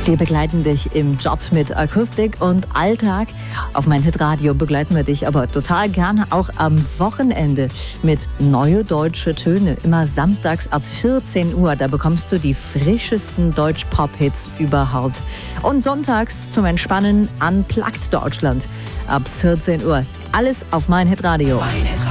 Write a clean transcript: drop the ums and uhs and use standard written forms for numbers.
Wir begleiten dich im Job mit Akustik und Alltag. Auf mein Hitradio begleiten wir dich aber total gerne auch am Wochenende mit neue deutsche Töne. Immer samstags ab 14 Uhr, da bekommst du die frischesten Deutsch-Pop-Hits überhaupt. Und sonntags zum Entspannen Unplugged Deutschland ab 14 Uhr. Alles auf mein Hitradio.